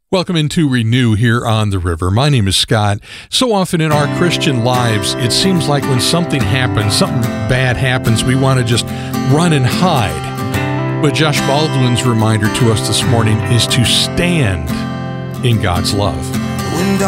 Welcome into Renew here on the river. My name is Scott. So often in our Christian lives, it seems like when something happens, something bad happens, we want to just run and hide. But Josh Baldwin's reminder to us this morning is to stand in God's love.